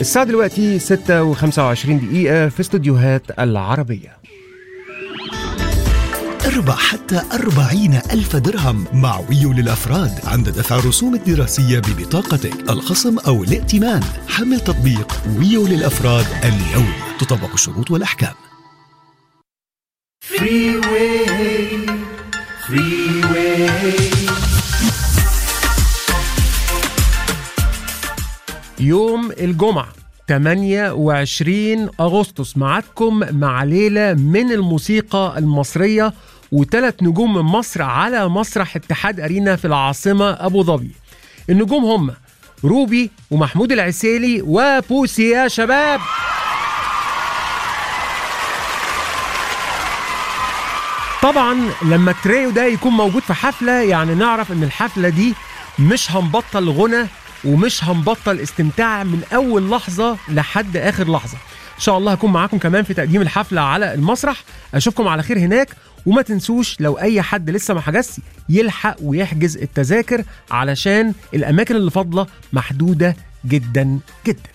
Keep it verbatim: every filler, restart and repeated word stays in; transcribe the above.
الساعة دلوقتي ستة وخمسة وعشرين دقيقة في استوديوهات العربية. اربح حتى أربعين ألف درهم مع ويو للأفراد عند دفع رسوم الدراسية ببطاقتك، الخصم أو الائتمان. حمل تطبيق ويو للأفراد اليوم، تطبق الشروط والأحكام. Freeway, freeway. يوم الجمعة ثمانية وعشرين أغسطس معكم مع ليلة من الموسيقى المصرية وثلاث نجوم من مصر على مسرح اتحاد أرينا في العاصمة أبو ظبي. النجوم هم روبي ومحمود العسيلي وبوسي يا شباب. طبعا لما التريو ده يكون موجود في حفلة يعني نعرف ان الحفلة دي مش هنبطل غنى ومش هنبطل استمتاع من أول لحظة لحد آخر لحظة. إن شاء الله هكون معاكم كمان في تقديم الحفلة على المسرح. أشوفكم على خير هناك، وما تنسوش لو أي حد لسه ما حجزش يلحق ويحجز التذاكر علشان الأماكن اللي فاضلة محدودة جدا جدا.